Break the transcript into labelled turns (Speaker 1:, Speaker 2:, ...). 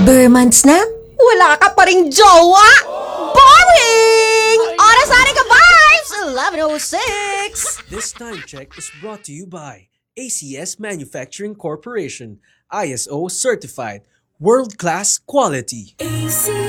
Speaker 1: Months na? Wala ka pa ring jowa? Boring! Orasari ka, Barbs! 11:06!
Speaker 2: This time check is brought to you by ACS Manufacturing Corporation, ISO certified, world-class quality.